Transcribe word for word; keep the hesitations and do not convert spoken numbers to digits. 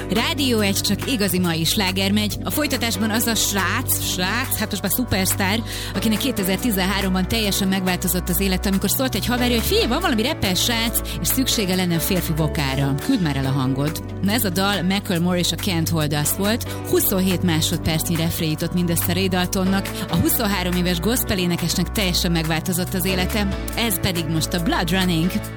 Rádió egy csak igazi mai sláger megy. A folytatásban az a srác, srác, hát most már szupersztár, akinek kétezer-tizenháromban teljesen megváltozott az élet, amikor szólt egy haverja, hogy figyelj, van valami rapper srác, és szüksége lenne férfi vokára. Küld már el a hangod. Na ez a dal Macklemore és a Can't Hold Us volt. huszonhét másodpercnyi refré jutott mindössze Ray Daltonnak. A huszonhárom éves gospel énekesnek teljesen megváltozott az élete. Ez pedig most a Blood Running.